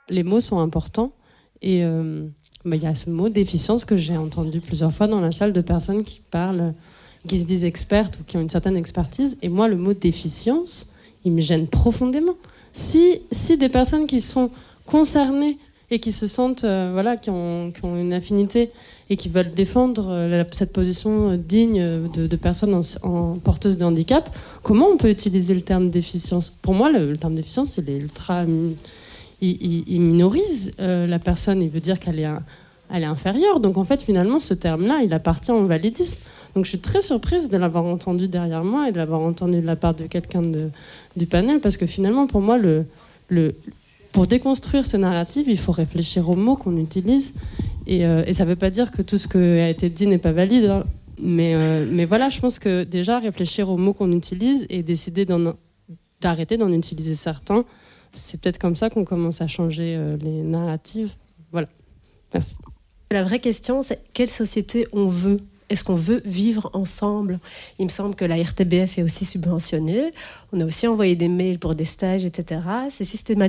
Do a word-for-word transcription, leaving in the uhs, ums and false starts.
les mots sont importants. Et euh, bah, y a ce mot déficience que j'ai entendu plusieurs fois dans la salle de personnes qui parlent, qui se disent expertes ou qui ont une certaine expertise. Et moi, le mot déficience, il me gêne profondément. Si, si des personnes qui sont concernées et qui se sentent, euh, voilà, qui ont, qui ont une affinité et qui veulent défendre euh, cette position digne de, de personnes en, en porteuses de handicap, comment on peut utiliser le terme déficience ? Pour moi, le, le terme déficience, il est ultra... Il, il, il minorise euh, la personne, il veut dire qu'elle est, un, elle est inférieure. Donc en fait, finalement, ce terme-là, il appartient au validisme. Donc je suis très surprise de l'avoir entendu derrière moi et de l'avoir entendu de la part de quelqu'un de, du panel, parce que finalement, pour moi, le... le pour déconstruire ces narratives, il faut réfléchir aux mots qu'on utilise. Et, euh, et ça ne veut pas dire que tout ce qui a été dit n'est pas valide. Hein. Mais, euh, mais voilà, je pense que déjà, réfléchir aux mots qu'on utilise et décider d'en, d'arrêter d'en utiliser certains, c'est peut-être comme ça qu'on commence à changer euh, les narratives. Voilà. Merci. La vraie question, c'est quelle société on veut ? Est-ce qu'on veut vivre ensemble ? Il me semble que la R T B F est aussi subventionnée. On a aussi envoyé des mails pour des stages, et cetera. C'est systématique.